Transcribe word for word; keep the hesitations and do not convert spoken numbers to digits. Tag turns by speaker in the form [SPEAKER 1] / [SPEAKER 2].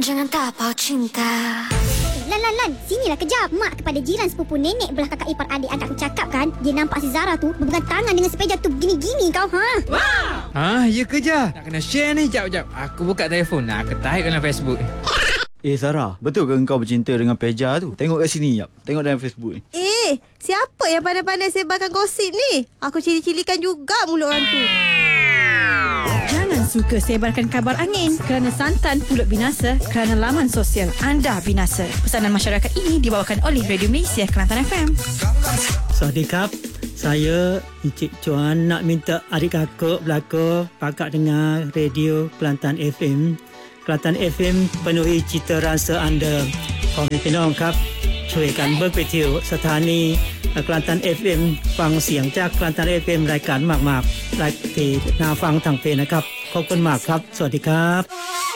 [SPEAKER 1] Jangan tapau cinta.
[SPEAKER 2] Lan, Lan, Lan, sinilah kejap. Mak kepada jiran sepupu nenek belah kakak ipar adik angkat aku cakap kan, dia nampak si Zara tu berpegang tangan dengan sepeja tu begini-gini kau, ha?
[SPEAKER 3] Wow! Ha, ya ke je? Nak kena share ni, jap, jap. Aku buka telefon, nak aku type dalam Facebook.
[SPEAKER 4] Eh Zara, betul ke engkau bercinta dengan Peja tu? Tengok kat sini, jap. Tengok dalam Facebook ni.
[SPEAKER 5] Eh, siapa yang pandai-pandai sebarkan gosip ni? Aku cili-cilikan juga mulut orang tu.
[SPEAKER 6] Jangan suka sebarkan kabar angin kerana santan pulut binasa, kerana laman sosial anda binasa. Pesanan masyarakat ini dibawakan oleh Radio Malaysia Kelantan F M.
[SPEAKER 7] Sawadikap, saya Encik Chuan nak minta adik kakak belakang pakak dengar Radio Kelantan F M. Kelantan F M penuhi cita rasa anda. Kami pinong kap ช่วยกันเบิกไปเที่ยวสถานีกลันตัน เอฟ เอ็ม ฟังเสียงจากกลันตัน เอฟ เอ็ม รายการมากๆรายที่น่าฟังทางเพจนะครับขอบคุณมากครับสวัสดีครับ